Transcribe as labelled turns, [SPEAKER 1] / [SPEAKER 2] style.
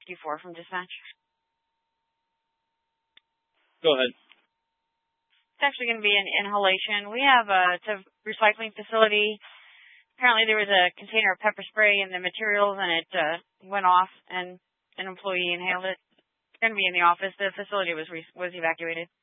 [SPEAKER 1] 54 from dispatch.
[SPEAKER 2] Go ahead.
[SPEAKER 1] It's actually going to be an inhalation. We have it's a recycling facility. Apparently there was a container of pepper spray in the materials, and it went off, and an employee inhaled it. It's going to be in the office. The facility was evacuated.